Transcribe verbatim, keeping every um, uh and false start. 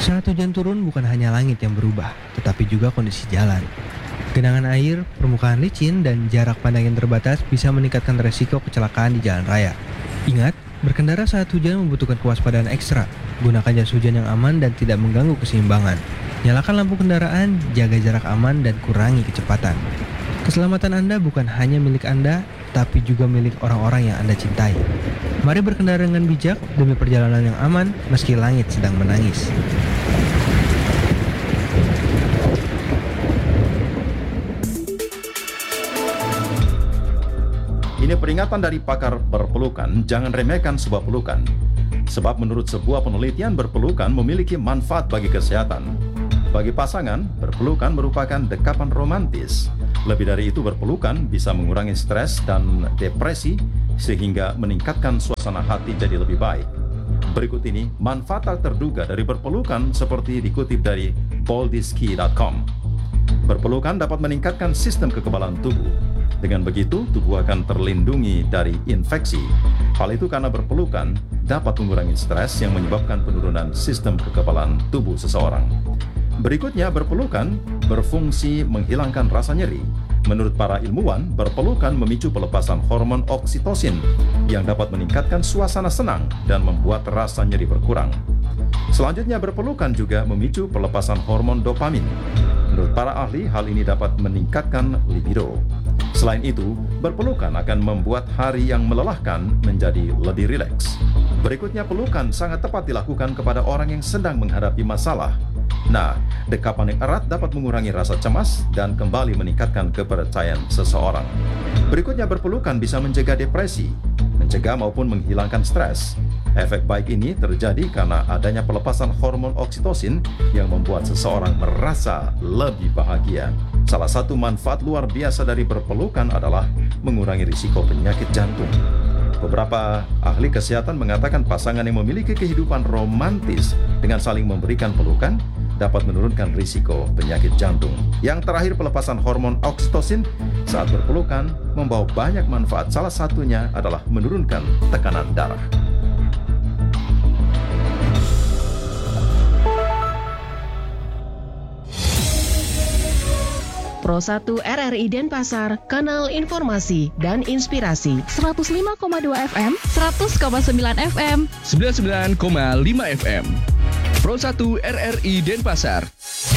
Saat hujan turun bukan hanya langit yang berubah, tetapi juga kondisi jalan. Genangan air, permukaan licin, dan jarak pandang yang terbatas bisa meningkatkan resiko kecelakaan di jalan raya. Ingat, berkendara saat hujan membutuhkan kewaspadaan ekstra. Gunakan jas hujan yang aman dan tidak mengganggu keseimbangan. Nyalakan lampu kendaraan, jaga jarak aman, dan kurangi kecepatan. Keselamatan Anda bukan hanya milik Anda, tapi juga milik orang-orang yang Anda cintai. Mari berkendara dengan bijak demi perjalanan yang aman meski langit sedang menangis. Ini peringatan dari pakar berpelukan, jangan remehkan sebuah pelukan. Sebab menurut sebuah penelitian, berpelukan memiliki manfaat bagi kesehatan. Bagi pasangan, berpelukan merupakan dekapan romantis. Lebih dari itu, berpelukan bisa mengurangi stres dan depresi sehingga meningkatkan suasana hati jadi lebih baik. Berikut ini manfaat tak terduga dari berpelukan seperti dikutip dari boldiski dot com. Berpelukan dapat meningkatkan sistem kekebalan tubuh. Dengan begitu, tubuh akan terlindungi dari infeksi. Hal itu karena berpelukan dapat mengurangi stres yang menyebabkan penurunan sistem kekebalan tubuh seseorang. Berikutnya, berpelukan berfungsi menghilangkan rasa nyeri. Menurut para ilmuwan, berpelukan memicu pelepasan hormon oksitosin yang dapat meningkatkan suasana senang dan membuat rasa nyeri berkurang. Selanjutnya, berpelukan juga memicu pelepasan hormon dopamin. Menurut para ahli, hal ini dapat meningkatkan libido. Selain itu, berpelukan akan membuat hari yang melelahkan menjadi lebih rileks. Berikutnya, pelukan sangat tepat dilakukan kepada orang yang sedang menghadapi masalah. Nah, dekapan yang erat dapat mengurangi rasa cemas dan kembali meningkatkan kepercayaan seseorang. Berikutnya, berpelukan bisa mencegah depresi, mencegah maupun menghilangkan stres. Efek baik ini terjadi karena adanya pelepasan hormon oksitosin yang membuat seseorang merasa lebih bahagia. Salah satu manfaat luar biasa dari berpelukan adalah mengurangi risiko penyakit jantung. Beberapa ahli kesehatan mengatakan pasangan yang memiliki kehidupan romantis dengan saling memberikan pelukan dapat menurunkan risiko penyakit jantung. Yang terakhir, pelepasan hormon oksitosin saat berpelukan membawa banyak manfaat. Salah satunya adalah menurunkan tekanan darah. Pro satu R R I Denpasar, kanal informasi dan inspirasi. seratus lima koma dua F M, seratus koma sembilan F M, sembilan puluh sembilan koma lima F M. Pro satu R R I Denpasar.